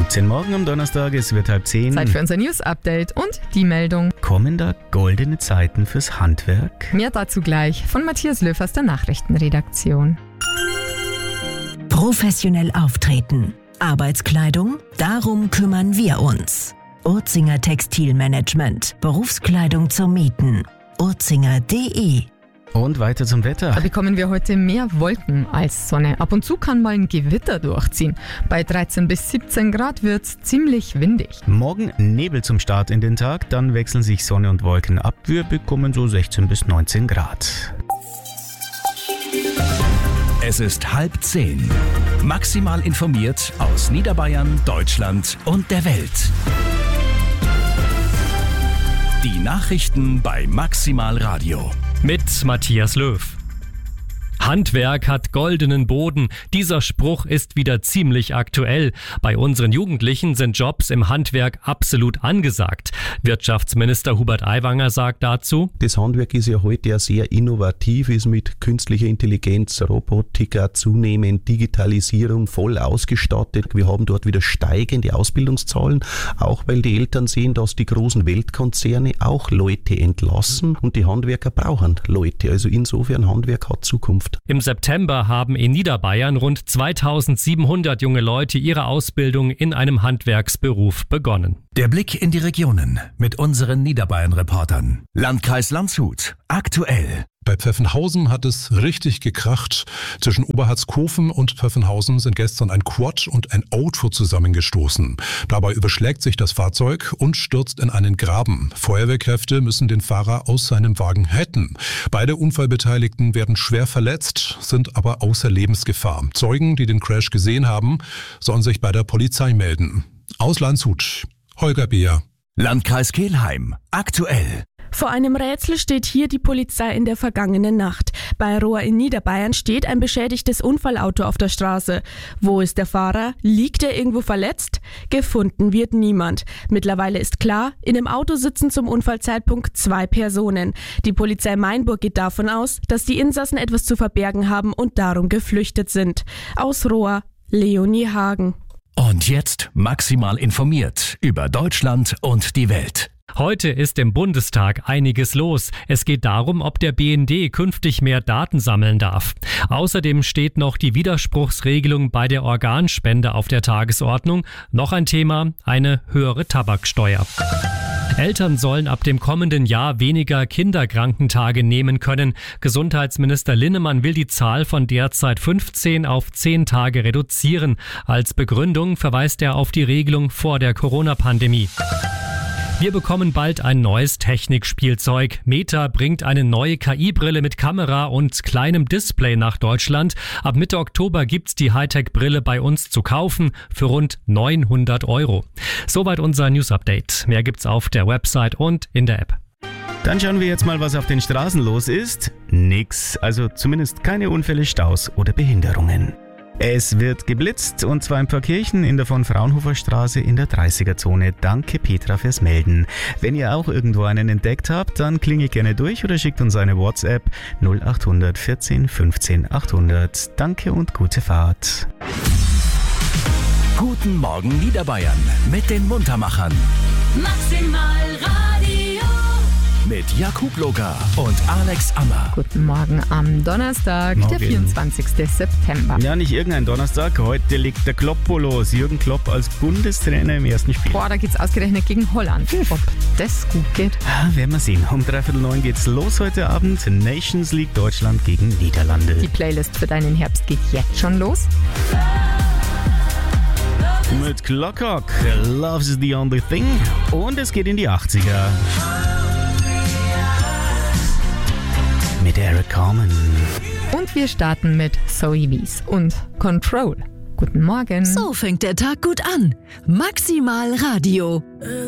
Guten Morgen am Donnerstag, es wird 9:30. Zeit für unser News-Update und die Meldung. Kommen da goldene Zeiten fürs Handwerk? Mehr dazu gleich von Matthias Löw aus der Nachrichtenredaktion. Professionell auftreten. Arbeitskleidung? Darum kümmern wir uns. Urzinger Textilmanagement. Berufskleidung zum Mieten. urzinger.de. Und weiter zum Wetter. Da bekommen wir heute mehr Wolken als Sonne. Ab und zu kann mal ein Gewitter durchziehen. Bei 13 bis 17 Grad wird's ziemlich windig. Morgen Nebel zum Start in den Tag, dann wechseln sich Sonne und Wolken ab. Wir bekommen so 16 bis 19 Grad. Es ist 9:30. Maximal informiert aus Niederbayern, Deutschland und der Welt. Die Nachrichten bei Maximal Radio. Mit Matthias Löw. Handwerk hat goldenen Boden. Dieser Spruch ist wieder ziemlich aktuell. Bei unseren Jugendlichen sind Jobs im Handwerk absolut angesagt. Wirtschaftsminister Hubert Aiwanger sagt dazu: Das Handwerk ist ja heute ja sehr innovativ, ist mit künstlicher Intelligenz, Robotik, zunehmend Digitalisierung voll ausgestattet. Wir haben dort wieder steigende Ausbildungszahlen, auch weil die Eltern sehen, dass die großen Weltkonzerne auch Leute entlassen und die Handwerker brauchen Leute. Also insofern, Handwerk hat Zukunft. Im September haben in Niederbayern rund 2700 junge Leute ihre Ausbildung in einem Handwerksberuf begonnen. Der Blick in die Regionen mit unseren Niederbayern-Reportern. Landkreis Landshut. Aktuell. Bei Pfeffenhausen hat es richtig gekracht. Zwischen Oberharzkofen und Pfeffenhausen sind gestern ein Quad und ein Auto zusammengestoßen. Dabei überschlägt sich das Fahrzeug und stürzt in einen Graben. Feuerwehrkräfte müssen den Fahrer aus seinem Wagen retten. Beide Unfallbeteiligten werden schwer verletzt, sind aber außer Lebensgefahr. Zeugen, die den Crash gesehen haben, sollen sich bei der Polizei melden. Aus Landshut, Holger Beer. Landkreis Kelheim. Aktuell. Vor einem Rätsel steht hier die Polizei in der vergangenen Nacht. Bei Rohr in Niederbayern steht ein beschädigtes Unfallauto auf der Straße. Wo ist der Fahrer? Liegt er irgendwo verletzt? Gefunden wird niemand. Mittlerweile ist klar, in dem Auto sitzen zum Unfallzeitpunkt 2 Personen. Die Polizei Mainburg geht davon aus, dass die Insassen etwas zu verbergen haben und darum geflüchtet sind. Aus Rohr, Leonie Hagen. Und jetzt maximal informiert über Deutschland und die Welt. Heute ist im Bundestag einiges los. Es geht darum, ob der BND künftig mehr Daten sammeln darf. Außerdem steht noch die Widerspruchsregelung bei der Organspende auf der Tagesordnung. Noch ein Thema, eine höhere Tabaksteuer. Eltern sollen ab dem kommenden Jahr weniger Kinderkrankentage nehmen können. Gesundheitsminister Linnemann will die Zahl von derzeit 15 auf 10 Tage reduzieren. Als Begründung verweist er auf die Regelung vor der Corona-Pandemie. Wir bekommen bald ein neues Technikspielzeug. Meta bringt eine neue KI-Brille mit Kamera und kleinem Display nach Deutschland. Ab Mitte Oktober gibt's die Hightech-Brille bei uns zu kaufen für rund 900 €. Soweit unser News-Update. Mehr gibt's auf der Website und in der App. Dann schauen wir jetzt mal, was auf den Straßen los ist. Nix, also zumindest keine Unfälle, Staus oder Behinderungen. Es wird geblitzt, und zwar in Pfarrkirchen in der von Fraunhofer Straße in der 30er-Zone. Danke Petra fürs Melden. Wenn ihr auch irgendwo einen entdeckt habt, dann klingelt gerne durch oder schickt uns eine WhatsApp 0800 14 15 800. Danke und gute Fahrt. Guten Morgen Niederbayern mit den Muntermachern. Maximal Radio. Mit Jakub Loga und Alex Ammer. Guten Morgen am Donnerstag, der 24. September. Ja, nicht irgendein Donnerstag. Heute legt der Kloppo los. Jürgen Klopp als Bundestrainer im ersten Spiel. Boah, da geht's ausgerechnet gegen Holland. Ob das gut geht? Werden wir sehen. Um 8:45 geht's los heute Abend. Nations League Deutschland gegen Niederlande. Die Playlist für deinen Herbst geht jetzt schon los. Mit Clockhock, Love's the Only Thing. Und es geht in die 80er. Mit Eric Carmen. Und wir starten mit Zoe Wies und Control. Guten Morgen. So fängt der Tag gut an. Maximal Radio.